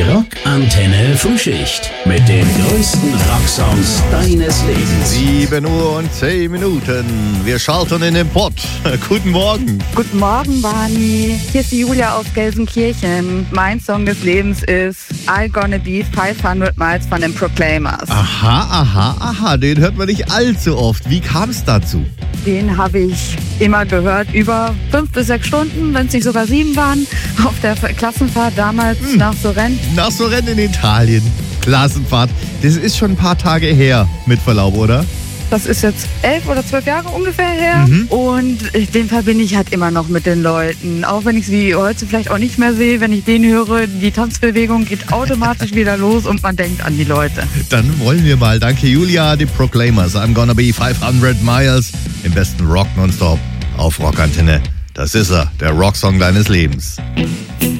Die Rockantenne Frühschicht mit den größten Rocksongs deines Lebens. 7 Uhr und 10 Minuten. Wir schalten in den Pott. Guten Morgen. Guten Morgen, Barney. Hier ist die Julia aus Gelsenkirchen. Mein Song des Lebens ist I Gonna Be 500 Miles von den Proclaimers. Aha. Den hört man nicht allzu oft. Wie kam es dazu? Den habe ich immer gehört, über 5 bis 6 Stunden, wenn es nicht sogar 7 waren, auf der Klassenfahrt damals nach Sorrent. Nach Sorrent in Italien. Klassenfahrt. Das ist schon ein paar Tage her, mit Verlaub, oder? Das ist jetzt 11 oder 12 Jahre ungefähr her. Und den verbinde ich halt immer noch mit den Leuten. Auch wenn ich sie heute vielleicht auch nicht mehr sehe, wenn ich den höre, die Tanzbewegung geht automatisch wieder los und man denkt an die Leute. Dann wollen wir mal. Danke, Julia. Die Proclaimers. I'm Gonna Be 500 Miles. Im besten Rock nonstop auf Rockantenne. Das ist er, der Rocksong deines Lebens.